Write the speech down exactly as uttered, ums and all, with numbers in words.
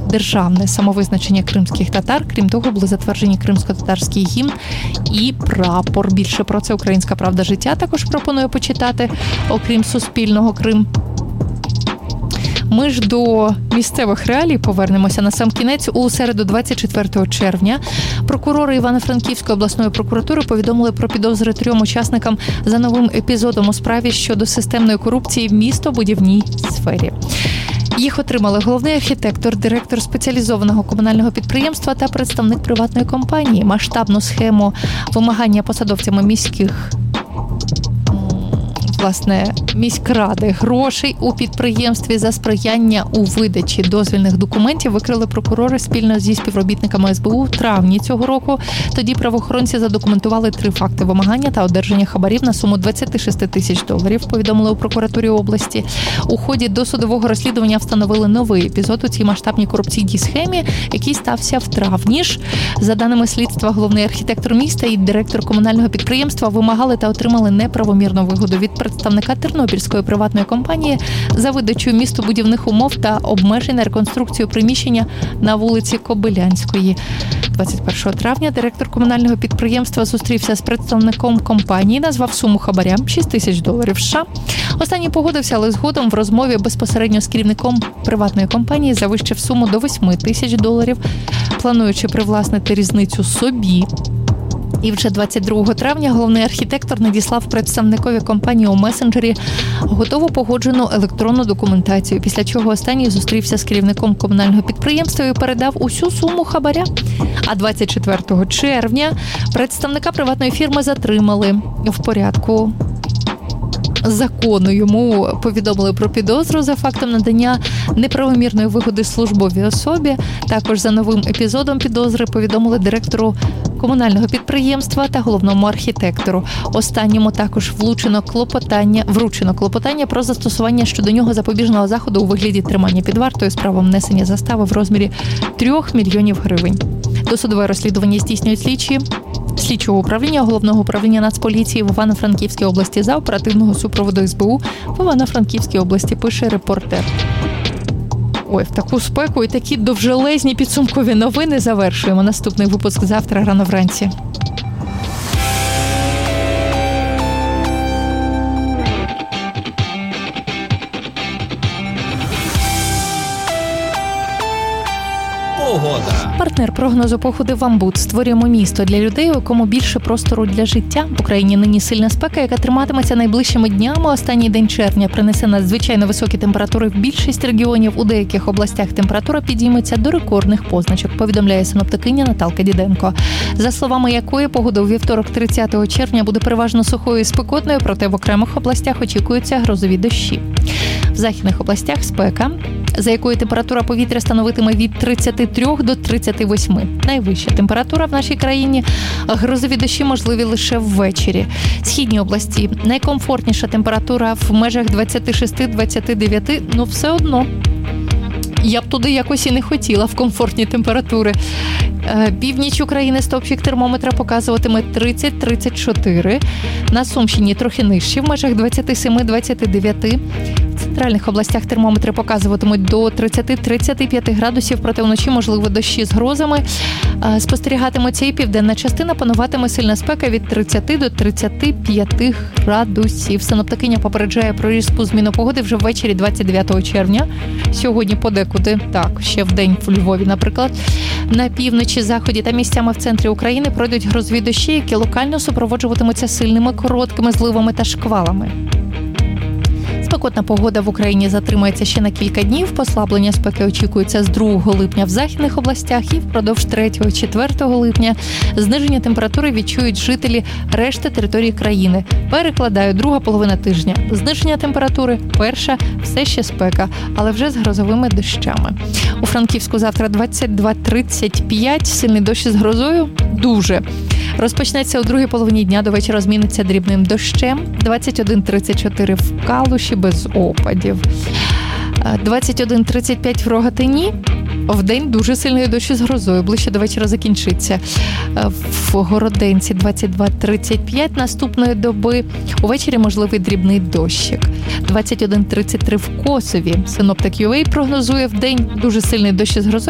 державне самовизначення кримських татар. Крім того, були затверджені кримсько-татарський гімн і прапор. Більше про це «Українська правда життя» також пропонує почитати, окрім Суспільного Крим. Ми ж до місцевих реалій повернемося на сам кінець. У середу, двадцять четвертого червня, прокурори Івано-Франківської обласної прокуратури повідомили про підозри трьом учасникам за новим епізодом у справі щодо системної корупції в містобудівній сфері. Їх отримали головний архітектор, директор спеціалізованого комунального підприємства та представник приватної компанії. Масштабну схему вимагання посадовцями міських власне, міськради грошей у підприємстві за сприяння у видачі дозвільних документів викрили прокурори спільно зі співробітниками ес бе у в травні цього року. Тоді правоохоронці задокументували три факти вимагання та одержання хабарів на суму двадцять шість тисяч доларів, повідомили у прокуратурі області. У ході досудового розслідування встановили новий епізод у цій масштабній корупційній схемі, який стався в травні ж. За даними слідства, головний архітектор міста і директор комунального підприємства вимагали та отримали неправомірну вигоду від представника Тернопільської приватної компанії за видачу містобудівних умов та обмежень на реконструкцію приміщення на вулиці Кобилянської. двадцять першого травня директор комунального підприємства зустрівся з представником компанії, назвав суму хабаря шість тисяч доларів США. Останній погодився, але згодом в розмові безпосередньо з керівником приватної компанії завищив суму до вісім тисяч доларів, плануючи привласнити різницю собі. І вже двадцять другого травня головний архітектор надіслав представникові компанії у месенджері готову погоджену електронну документацію, після чого останній зустрівся з керівником комунального підприємства і передав усю суму хабаря. А двадцять четвертого червня представника приватної фірми затримали в порядку закону. Йому повідомили про підозру за фактом надання неправомірної вигоди службовій особі. Також за новим епізодом підозри повідомили директору комунального підприємства та головному архітектору. Останньому також влучено клопотання, вручено клопотання про застосування щодо нього запобіжного заходу у вигляді тримання під вартою з правом внесення застави в розмірі трьох мільйонів гривень. Досудове розслідування здійснюють слідчі слідчого управління Головного управління Нацполіції в Івано-Франківській області за оперативного супроводу ес бе у в Івано-Франківській області, пише репортер. Ой, в таку спеку і такі довжелезні підсумкові новини завершуємо. Наступний випуск завтра рано вранці. Погода. Партнер прогнозу погоди «Вамбут». Створюємо місто для людей, у якому більше простору для життя. В Україні нині сильна спека, яка триматиметься найближчими днями. Останній день червня принесе надзвичайно високі температури в більшість регіонів. У деяких областях температура підійметься до рекордних позначок, повідомляє синоптикиня Наталка Діденко. За словами якої, погода у вівторок тридцятого червня буде переважно сухою і спекотною, проте в окремих областях очікуються грозові дощі. В західних областях спека, за якою температура повітря становитиме від тридцяти трьох до тридцяти восьми. Найвища температура в нашій країні. Грозові дощі можливі лише ввечері. Східні області найкомфортніша температура в межах двадцять шість - двадцять дев'ять, ну все одно. Я б туди якось і не хотіла в комфортні температури. Північ України стовпчик термометра показуватиме тридцять - тридцять чотири. На Сумщині трохи нижче, в межах двадцять сім - двадцять дев'ять. В центральних областях термометри показуватимуть до тридцять - тридцять п'ять градусів, проте вночі можливо дощі з грозами. Спостерігатиметься і південна частина, пануватиме сильна спека від тридцяти до тридцяти п'яти градусів. Синоптикиня попереджає про різку зміну погоди вже ввечері двадцять дев'ятого червня. Сьогодні подекуди, так, ще в день в Львові, наприклад. На півночі, заході та місцями в центрі України пройдуть грозові дощі, які локально супроводжуватимуться сильними короткими зливами та шквалами. Спекотна погода в Україні затримається ще на кілька днів. Послаблення спеки очікується з другого липня в західних областях і впродовж третього - четвертого липня. Зниження температури відчують жителі решти території країни. Перекладаю, друга половина тижня. Зниження температури, перша – все ще спека, але вже з грозовими дощами. У Франківську завтра двадцять два - тридцять п'ять, сильний дощ з грозою – дуже. Розпочнеться у другій половині дня, до вечора зміниться дрібним дощем. двадцять один - тридцять чотири в Калуші без опадів. двадцять один - тридцять п'ять в Рогатині. Вдень дуже сильний дощ з грозою, ближче до вечора закінчиться. В Городенці двадцять два - тридцять п'ять наступної доби. Увечері можливий дрібний дощик. двадцять один - тридцять три в Косові. Синоптик ю ей прогнозує вдень дуже сильний дощ з грозою.